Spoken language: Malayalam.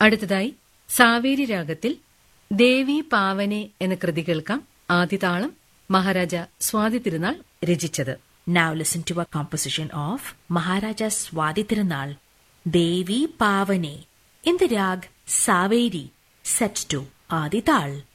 അടുത്തതായി സാവേരി രാഗത്തിൽ ദേവി പാവനെ എന്ന കൃതി കേൾക്കാം. ആദിതാളം മഹാരാജ സ്വാതി തിരുനാൾ രചിച്ചത്. Now listen to a composition of Maharaja Swati Tirunal, Devi Pavane, in the rag Saveri, set to Adi Tal.